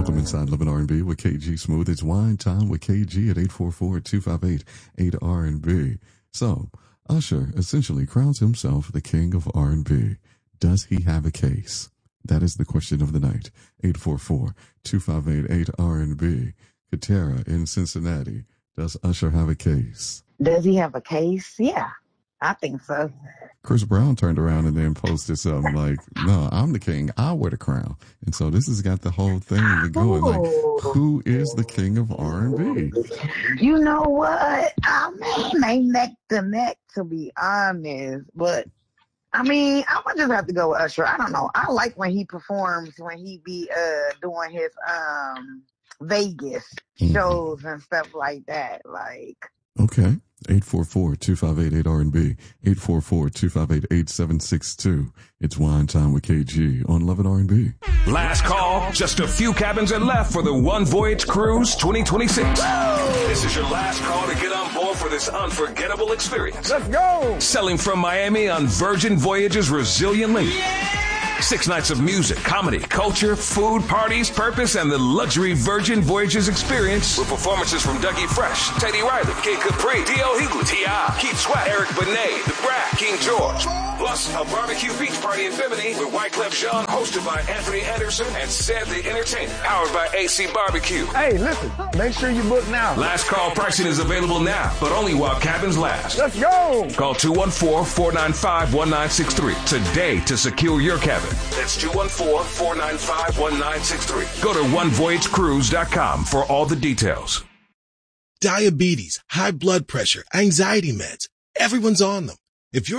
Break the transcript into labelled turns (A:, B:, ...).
A: Welcome inside Love and R&B with KG Smooth. It's Wine Time with KG at 844-258-8R&B. So, Usher essentially crowns himself the king of R&B. Does he have a case? That is the question of the night. 844-258-8R&B. Katera in Cincinnati. Does Usher have a case?
B: Does he have a case? Yeah, I think so.
A: Chris Brown turned around and then posted something like, no, I'm the king. I wear the crown. And so this has got the whole thing going. Like, who is the king of R&B?
B: You know what? I mean, they neck to neck, to be honest. But, I mean, I would just have to go with Usher. I don't know. I like when he performs, when he be doing his Vegas shows and stuff like that. Like,
A: okay. 844-258-8R&B. 844-258-8762. It's Wine Time with KG on Love and R&B.
C: Last call. Just a few cabins are left for the One Voyage Cruise 2026. This is your last call to get on board for this unforgettable experience.
D: Let's go!
C: Sailing from Miami on Virgin Voyages Resilient Link. 6 nights of music, comedy, culture, food, parties, purpose, and the luxury Virgin Voyages experience with performances from Dougie Fresh, Teddy Riley, Kid Capri, D.L. Hughley, T.I., Keith Sweat, Eric Benet, The Brat, King George. Plus, a barbecue beach party in Bimini with Wyclef Jean, hosted by Anthony Anderson and Ced the Entertainer, powered by AC Barbecue.
D: Hey, listen, make sure you book now.
C: Last call pricing is available now, but only while cabins last.
D: Let's go!
C: Call 214-495-1963 today to secure your cabin. That's 214-495-1963. Go to onevoyagecruise.com for all the details.
E: Diabetes, high blood pressure, anxiety meds. Everyone's on them. If you're